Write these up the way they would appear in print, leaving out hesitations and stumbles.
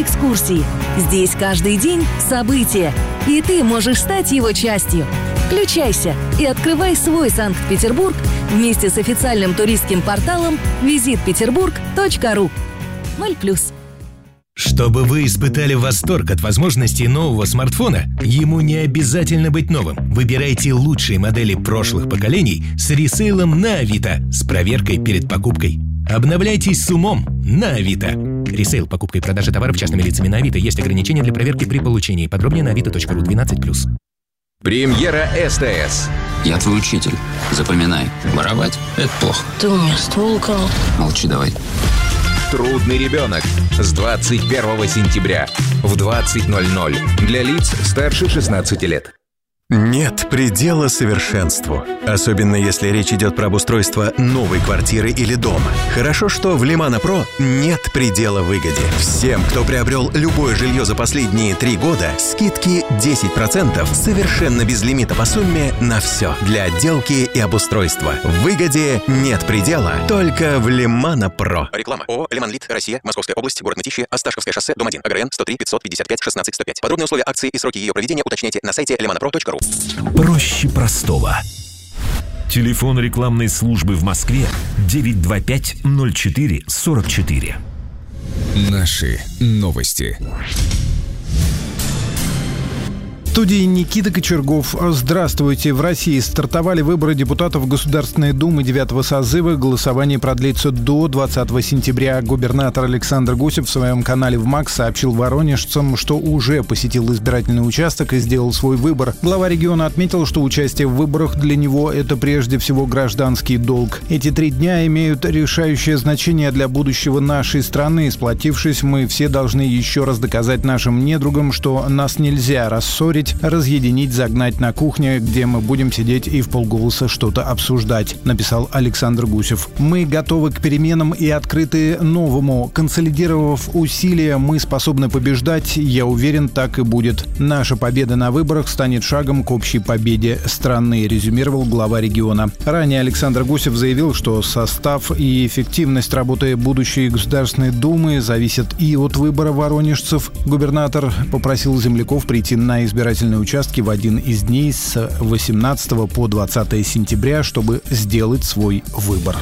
экскурсии. Здесь каждый день события, и ты можешь стать его частью. Включайся и открывай свой Санкт-Петербург вместе с официальным туристским порталом visitpeterburg.ru. 0+. Чтобы вы испытали восторг от возможностей нового смартфона, ему не обязательно быть новым. Выбирайте лучшие модели прошлых поколений с ресейлом на Авито с проверкой перед покупкой. Обновляйтесь с умом на Авито. Ресейл, покупка и продажа товаров частными лицами на Авито. Есть ограничения для проверки при получении. Подробнее на avito.ru 12+. Премьера СТС. Я твой учитель. Запоминай. Воровать – это плохо. Ты у меня ствол украл. Молчи давай. Трудный ребенок. С 21 сентября в 20:00 для лиц старше 16 лет. Нет предела совершенству. Особенно если речь идет про обустройство новой квартиры или дома. Хорошо, что в Лимана Про нет предела выгоде. Всем, кто приобрел любое жилье за последние 3 года, скидки 10% совершенно без лимита по сумме на все. Для отделки и обустройства. Выгоде нет предела, только в Лимана Про. Реклама. ООО «Лиманлит. Россия. Московская область. Город Мытищи. Осташковское шоссе. Дом 1. АГРН 103 555 16 105. Подробные условия акции и сроки ее проведения уточняйте на сайте limanapro.ru. Проще простого. Телефон рекламной службы в Москве 925-04-44. Наши новости. В студии Никита Кочергов. Здравствуйте. В России стартовали выборы депутатов Государственной Думы 9-го созыва. Голосование продлится до 20 сентября. Губернатор Александр Гусев в своем канале ВМАКС сообщил воронежцам, что уже посетил избирательный участок и сделал свой выбор. Глава региона отметил, что участие в выборах для него – это прежде всего гражданский долг. Эти 3 дня имеют решающее значение для будущего нашей страны. Сплотившись, мы все должны еще раз доказать нашим недругам, что нас нельзя рассорить, разъединить, загнать на кухне, где мы будем сидеть и вполголоса что-то обсуждать, написал Александр Гусев. Мы готовы к переменам и открыты новому. Консолидировав усилия, мы способны побеждать. Я уверен, так и будет. Наша победа на выборах станет шагом к общей победе страны, резюмировал глава региона. Ранее Александр Гусев заявил, что состав и эффективность работы будущей Государственной Думы зависят и от выбора воронежцев. Губернатор попросил земляков прийти на избирательные участки в один из дней с 18 по 20 сентября, чтобы сделать свой выбор.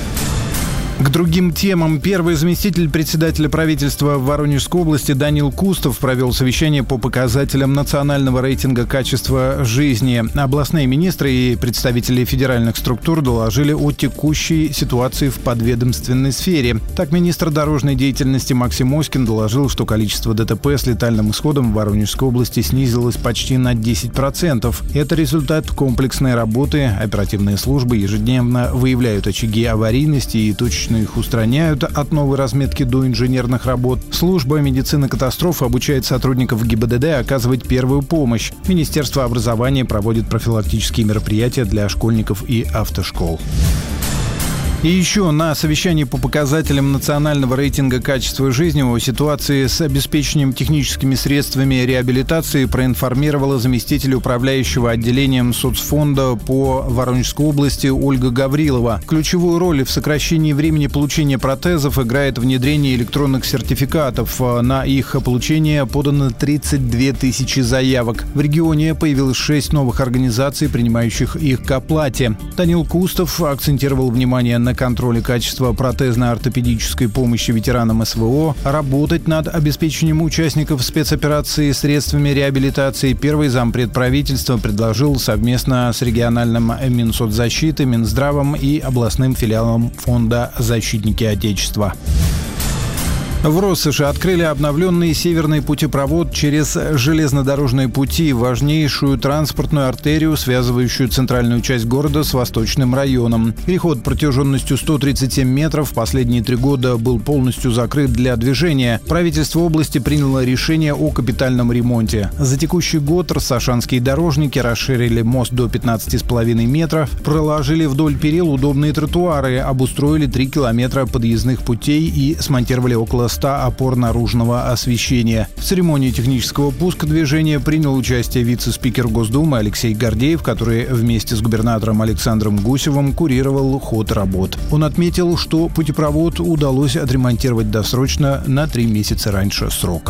К другим темам. Первый заместитель председателя правительства в Воронежской области Данил Кустов провел совещание по показателям национального рейтинга качества жизни. Областные министры и представители федеральных структур доложили о текущей ситуации в подведомственной сфере. Так, министр дорожной деятельности Максим Оськин доложил, что количество ДТП с летальным исходом в Воронежской области снизилось почти на 10%. Это результат комплексной работы. Оперативные службы ежедневно выявляют очаги аварийности и точечно их устраняют от новой разметки до инженерных работ. Служба медицины катастроф обучает сотрудников ГИБДД оказывать первую помощь. Министерство образования проводит профилактические мероприятия для школьников и автошкол. И еще на совещании по показателям национального рейтинга качества жизни о ситуации с обеспечением техническими средствами реабилитации проинформировала заместитель управляющего отделением соцфонда по Воронежской области Ольга Гаврилова. Ключевую роль в сокращении времени получения протезов играет внедрение электронных сертификатов. На их получение подано 32 тысячи заявок. В регионе появилось 6 новых организаций, принимающих их к оплате. Данил Кустов акцентировал внимание на контроле качества протезно-ортопедической помощи ветеранам СВО, работать над обеспечением участников спецоперации средствами реабилитации. Первый зампред правительства предложил совместно с региональным Минсоцзащиты, Минздравом и областным филиалом фонда «Защитники Отечества». В Россоши открыли обновленный северный путепровод через железнодорожные пути, важнейшую транспортную артерию, связывающую центральную часть города с восточным районом. Переход протяженностью 137 метров в последние 3 года был полностью закрыт для движения. Правительство области приняло решение о капитальном ремонте. За текущий год россошанские дорожники расширили мост до 15,5 метров, проложили вдоль перил удобные тротуары, обустроили 3 километра подъездных путей и смонтировали около 100 опор наружного освещения. В церемонии технического пуска движения принял участие вице-спикер Госдумы Алексей Гордеев, который вместе с губернатором Александром Гусевым курировал ход работ. Он отметил, что путепровод удалось отремонтировать досрочно на 3 месяца раньше срока.